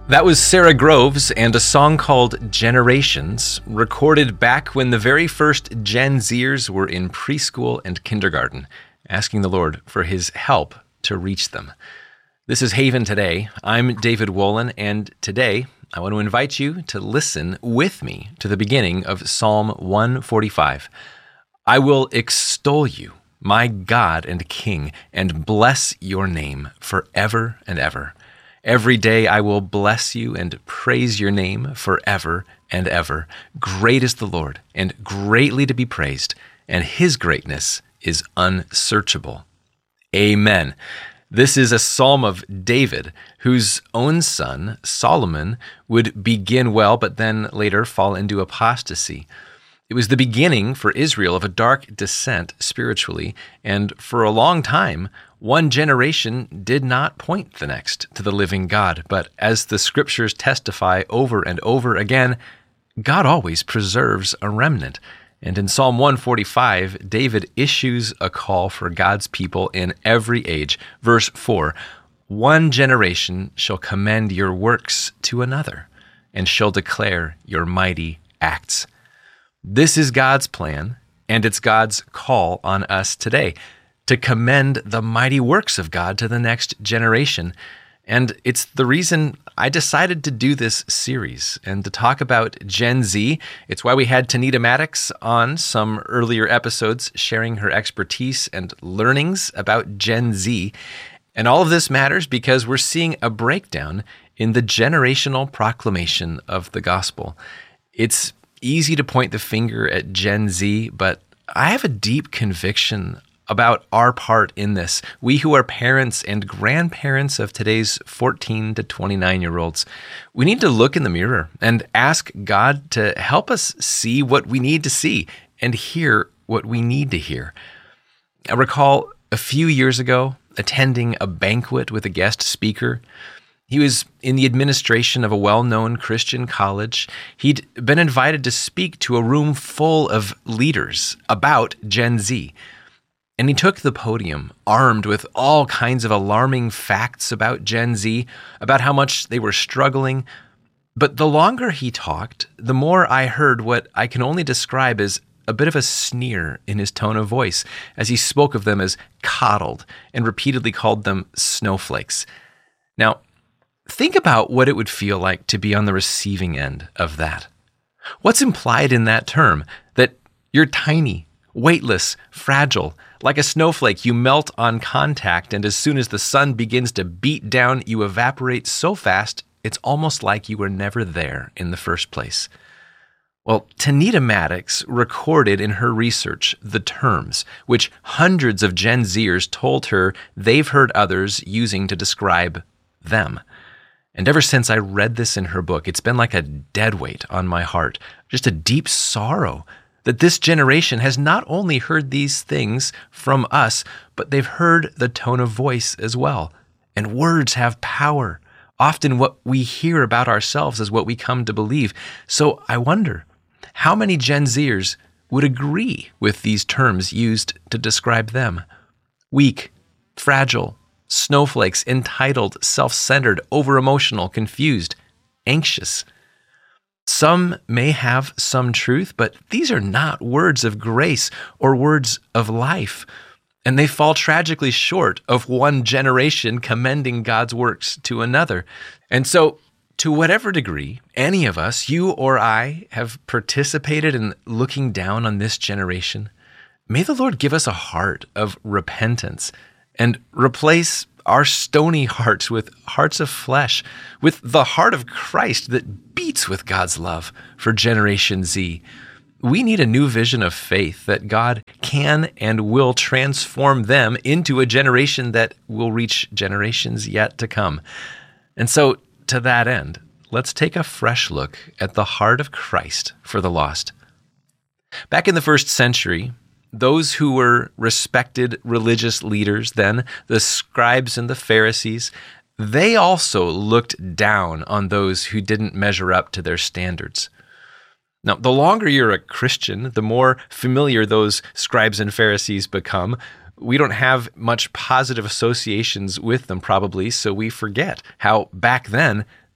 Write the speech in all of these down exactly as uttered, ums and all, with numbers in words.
That was Sarah Groves and a song called Generations, recorded back when the very first Gen Zers were in preschool and kindergarten, asking the Lord for his help to reach them. This is Haven Today. I'm David Wolin, and today I want to invite you to listen with me to the beginning of Psalm one forty-five. I will extol you, my God and King, and bless your name forever and ever. Every day I will bless you and praise your name forever and ever. Great is the Lord, and greatly to be praised, and his greatness is unsearchable. Amen. This is a psalm of David, whose own son, Solomon, would begin well, but then later fall into apostasy. It was the beginning for Israel of a dark descent spiritually, and for a long time, one generation did not point the next to the living God. But as the scriptures testify over and over again, God always preserves a remnant. And in Psalm one forty-five, David issues a call for God's people in every age. Verse four, one generation shall commend your works to another, and shall declare your mighty acts. This is God's plan, and it's God's call on us today to commend the mighty works of God to the next generation. And it's the reason I decided to do this series and to talk about Gen Z. It's why we had Tanita Maddox on some earlier episodes sharing her expertise and learnings about Gen Z. And all of this matters because we're seeing a breakdown in the generational proclamation of the gospel. It's easy to point the finger at Gen Z, but I have a deep conviction about our part in this. We who are parents and grandparents of today's fourteen to twenty-nine-year-olds, we need to look in the mirror and ask God to help us see what we need to see and hear what we need to hear. I recall a few years ago attending a banquet with a guest speaker. He was in the administration of a well-known Christian college. He'd been invited to speak to a room full of leaders about Gen Z. And he took the podium armed with all kinds of alarming facts about Gen Z, about how much they were struggling. But the longer he talked, the more I heard what I can only describe as a bit of a sneer in his tone of voice as he spoke of them as coddled and repeatedly called them snowflakes. Now, think about what it would feel like to be on the receiving end of that. What's implied in that term? That you're tiny, weightless, fragile. Like a snowflake, you melt on contact, and as soon as the sun begins to beat down, you evaporate so fast, it's almost like you were never there in the first place. Well, Tanita Maddox recorded in her research the terms which hundreds of Gen Zers told her they've heard others using to describe them. And ever since I read this in her book, it's been like a dead weight on my heart, just a deep sorrow that this generation has not only heard these things from us, but they've heard the tone of voice as well. And words have power. Often what we hear about ourselves is what we come to believe. So I wonder, how many Gen Zers would agree with these terms used to describe them? Weak, fragile, snowflakes, entitled, self-centered, over-emotional, confused, anxious. Some may have some truth, but these are not words of grace or words of life, and they fall tragically short of one generation commending God's works to another. And so, to whatever degree any of us, you or I, have participated in looking down on this generation, may the Lord give us a heart of repentance and replace our stony hearts with hearts of flesh, with the heart of Christ that beats with God's love for Generation Z. We need a new vision of faith that God can and will transform them into a generation that will reach generations yet to come. And so, to that end, let's take a fresh look at the heart of Christ for the lost. Back in the first century, those who were respected religious leaders then, the scribes and the Pharisees, they also looked down on those who didn't measure up to their standards. Now, the longer you're a Christian, the more familiar those scribes and Pharisees become. We don't have much positive associations with them probably, so we forget how back then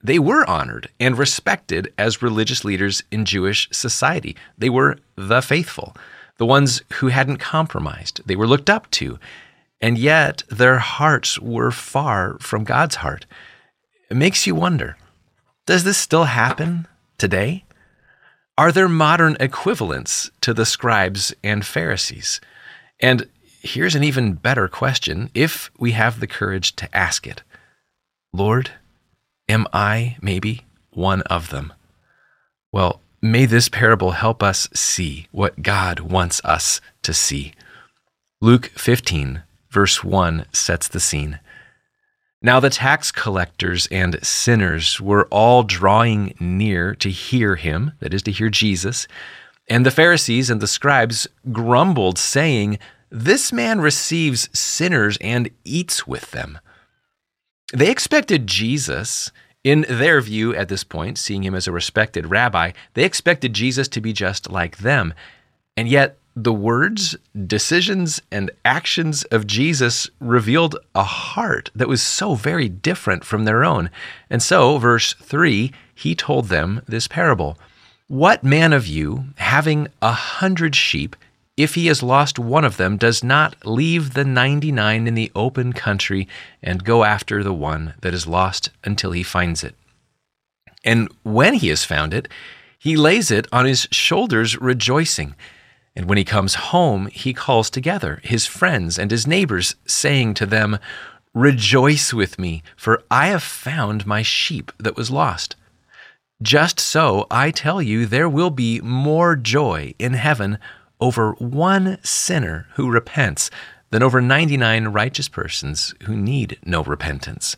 They were honored and respected as religious leaders in Jewish society. They were the faithful, the ones who hadn't compromised. They were looked up to, and yet their hearts were far from God's heart. It makes you wonder, does this still happen today? Are there modern equivalents to the scribes and Pharisees? And here's an even better question, if we have the courage to ask it. Lord, am I maybe one of them? Well, may this parable help us see what God wants us to see. Luke fifteen, verse one sets the scene. Now the tax collectors and sinners were all drawing near to hear him, that is, to hear Jesus, and the Pharisees and the scribes grumbled, saying, "This man receives sinners and eats with them." They expected Jesus, in their view at this point, seeing him as a respected rabbi, they expected Jesus to be just like them. And yet the words, decisions, and actions of Jesus revealed a heart that was so very different from their own. And so, verse three, he told them this parable. What man of you, having a hundred sheep, if he has lost one of them, does not leave the ninety-nine in the open country and go after the one that is lost until he finds it? And when he has found it, he lays it on his shoulders, rejoicing. And when he comes home, he calls together his friends and his neighbors, saying to them, "Rejoice with me, for I have found my sheep that was lost." Just so, I tell you, there will be more joy in heaven over one sinner who repents than over ninety-nine righteous persons who need no repentance.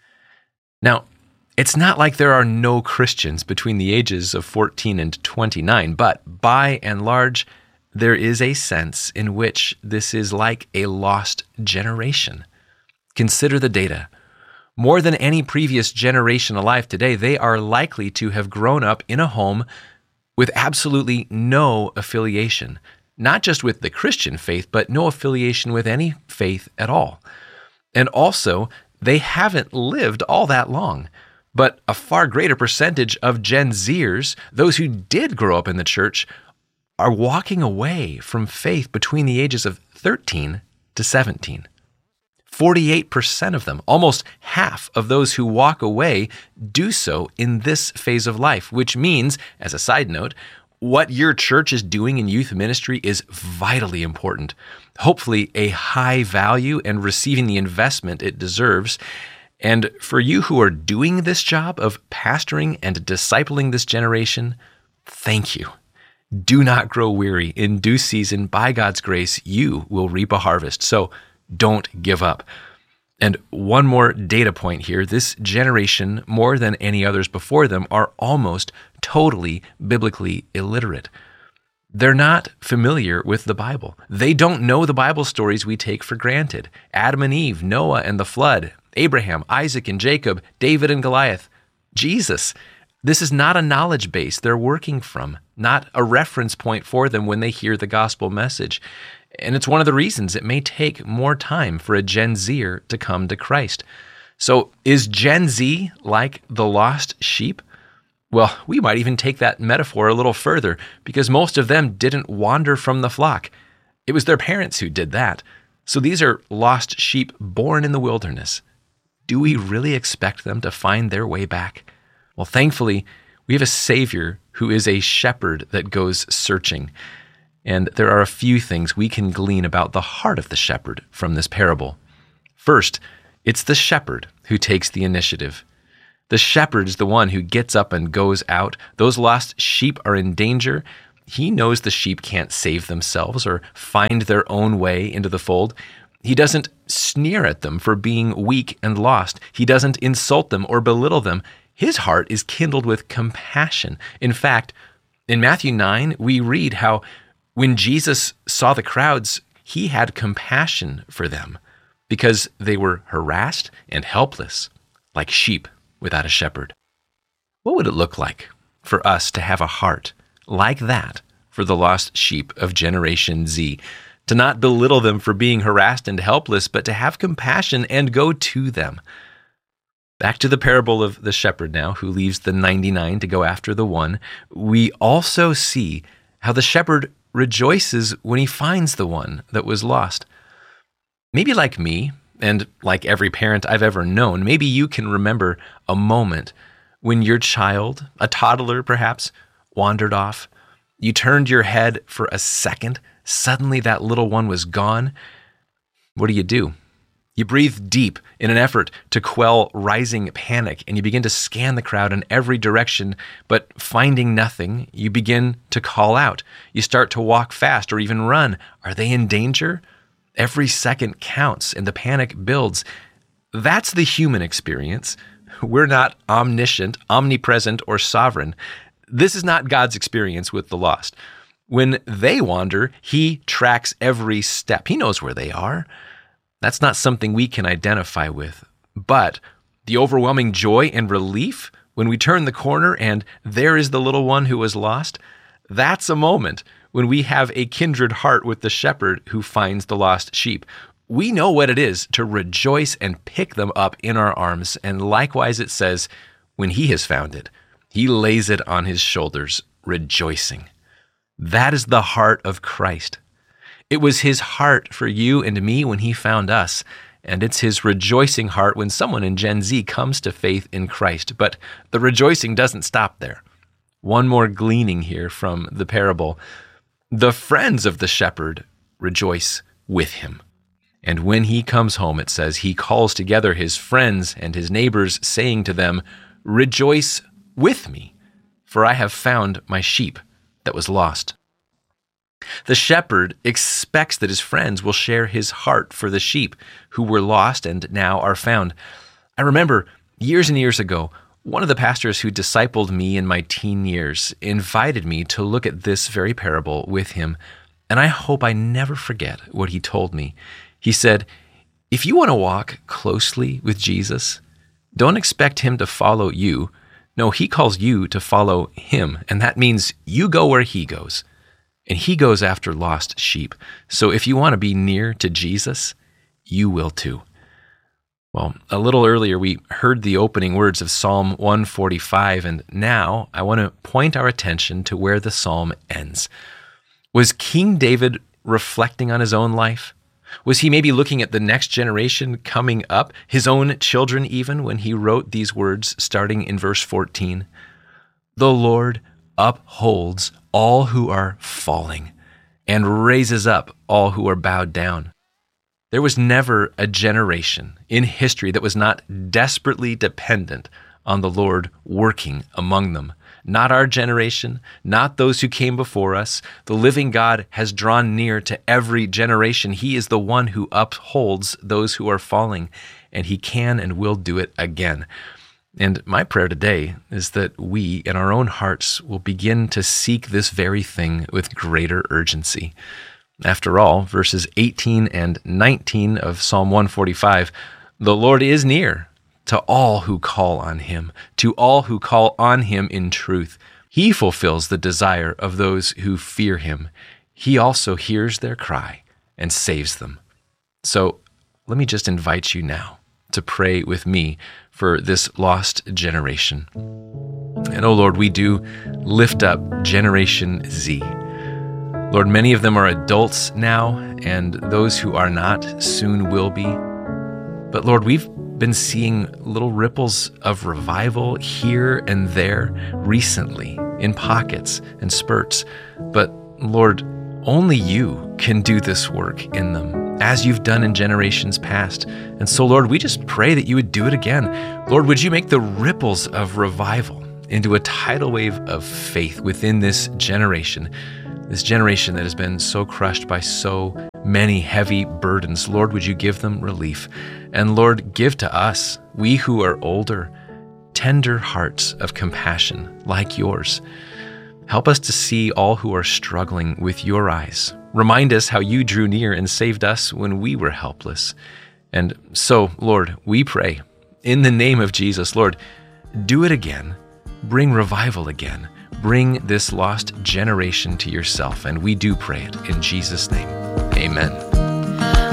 Now, it's not like there are no Christians between the ages of fourteen and twenty-nine, but by and large, there is a sense in which this is like a lost generation. Consider the data. More than any previous generation alive today, they are likely to have grown up in a home with absolutely no affiliation, not just with the Christian faith, but no affiliation with any faith at all. And also, they haven't lived all that long. But a far greater percentage of Gen Zers, those who did grow up in the church, are walking away from faith between the ages of thirteen to seventeen. forty-eight percent of them, almost half of those who walk away, do so in this phase of life, which means, as a side note, what your church is doing in youth ministry is vitally important, hopefully a high value and receiving the investment it deserves. And for you who are doing this job of pastoring and discipling this generation, thank you. Do not grow weary. In due season, by God's grace, you will reap a harvest. So don't give up. And one more data point here. This generation, more than any others before them, are almost totally biblically illiterate. They're not familiar with the Bible. They don't know the Bible stories we take for granted. Adam and Eve, Noah and the flood, Abraham, Isaac and Jacob, David and Goliath, Jesus. This is not a knowledge base they're working from, not a reference point for them when they hear the gospel message. And it's one of the reasons it may take more time for a Gen Zer to come to Christ. So is Gen Z like the lost sheep? Well, we might even take that metaphor a little further, because most of them didn't wander from the flock. It was their parents who did that. So these are lost sheep born in the wilderness. Do we really expect them to find their way back? Well, thankfully, we have a Savior who is a shepherd that goes searching. And there are a few things we can glean about the heart of the shepherd from this parable. First, it's the shepherd who takes the initiative. The shepherd is the one who gets up and goes out. Those lost sheep are in danger. He knows the sheep can't save themselves or find their own way into the fold. He doesn't sneer at them for being weak and lost. He doesn't insult them or belittle them. His heart is kindled with compassion. In fact, in Matthew nine, we read how when Jesus saw the crowds, he had compassion for them because they were harassed and helpless, like sheep without a shepherd. What would it look like for us to have a heart like that for the lost sheep of Generation Z, to not belittle them for being harassed and helpless, but to have compassion and go to them? Back to the parable of the shepherd now, who leaves the ninety-nine to go after the one. We also see how the shepherd rejoices when he finds the one that was lost. Maybe like me, and like every parent I've ever known, maybe you can remember a moment when your child, a toddler perhaps, wandered off. You turned your head for a second. Suddenly that little one was gone. What do you do? You breathe deep in an effort to quell rising panic, and you begin to scan the crowd in every direction, but finding nothing, you begin to call out. You start to walk fast or even run. Are they in danger? Every second counts, and the panic builds. That's the human experience. We're not omniscient, omnipresent, or sovereign. This is not God's experience with the lost. When they wander, He tracks every step. He knows where they are. That's not something we can identify with. But the overwhelming joy and relief when we turn the corner and there is the little one who was lost, that's a moment when we have a kindred heart with the shepherd who finds the lost sheep. We know what it is to rejoice and pick them up in our arms. And likewise it says, when He has found it, He lays it on His shoulders, rejoicing. That is the heart of Christ. It was His heart for you and me when He found us, and it's His rejoicing heart when someone in Gen Z comes to faith in Christ. But the rejoicing doesn't stop there. One more gleaning here from the parable. The friends of the shepherd rejoice with him. And when he comes home, it says, he calls together his friends and his neighbors, saying to them, "Rejoice with me, for I have found my sheep that was lost." The shepherd expects that his friends will share his heart for the sheep who were lost and now are found. I remember years and years ago, one of the pastors who discipled me in my teen years invited me to look at this very parable with him, and I hope I never forget what he told me. He said, if you want to walk closely with Jesus, don't expect Him to follow you. No, He calls you to follow Him, and that means you go where He goes. And He goes after lost sheep. So if you want to be near to Jesus, you will too. Well, a little earlier, we heard the opening words of Psalm one forty-five, and now I want to point our attention to where the psalm ends. Was King David reflecting on his own life? Was he maybe looking at the next generation coming up, his own children even, when he wrote these words starting in verse fourteen? The Lord upholds all who are falling and raises up all who are bowed down. There was never a generation in history that was not desperately dependent on the Lord working among them. Not our generation, not those who came before us. The living God has drawn near to every generation. He is the one who upholds those who are falling, and He can and will do it again. And my prayer today is that we, in our own hearts, will begin to seek this very thing with greater urgency. After all, verses eighteen and nineteen of Psalm one forty-five, the Lord is near to all who call on Him, to all who call on Him in truth. He fulfills the desire of those who fear Him. He also hears their cry and saves them. So let me just invite you now to pray with me for this lost generation. And oh Lord, we do lift up Generation Z. Lord, many of them are adults now, and those who are not soon will be. But Lord, we've been seeing little ripples of revival here and there recently in pockets and spurts. But Lord, only You can do this work in them, as You've done in generations past. And so, Lord, we just pray that You would do it again. Lord, would You make the ripples of revival into a tidal wave of faith within this generation, this generation that has been so crushed by so many heavy burdens. Lord, would You give them relief? And Lord, give to us, we who are older, tender hearts of compassion like Yours. Help us to see all who are struggling with Your eyes. Remind us how You drew near and saved us when we were helpless. And so, Lord, we pray, in the name of Jesus, Lord, do it again. Bring revival again. Bring this lost generation to Yourself. And we do pray it in Jesus' name. Amen.